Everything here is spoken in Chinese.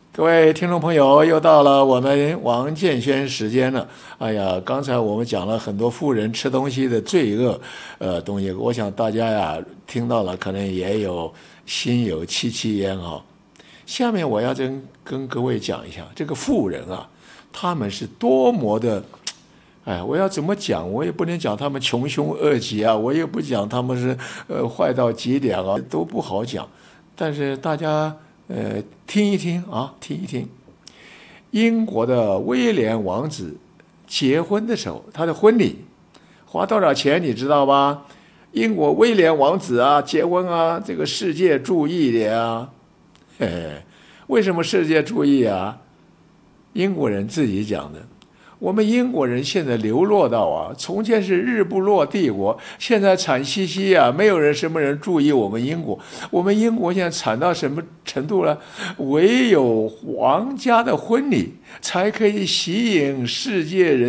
各位听众朋友，又到了我们王建轩时间了。哎呀，刚才我们讲了很多富人吃东西的罪恶，东西，我想大家呀听到了，可能也有心有戚戚焉啊。下面我要跟各位讲一下，这个富人啊，他们是多么的，哎，我要怎么讲？我也不能讲他们穷凶恶极啊，我也不讲他们是坏到极点啊，都不好讲。但是大家听一听啊，听一听。英国的威廉王子结婚的时候，他的婚礼花多少钱你知道吧？英国威廉王子啊，结婚啊，这个世界注意的啊。嘿嘿，为什么世界注意啊？英国人自己讲的。我们英国人现在流落到啊，从前是日不落帝国，现在惨兮兮啊，没有什么人注意我们英国。我们英国现在惨到什么程度了？唯有皇家的婚礼才可以吸引世界人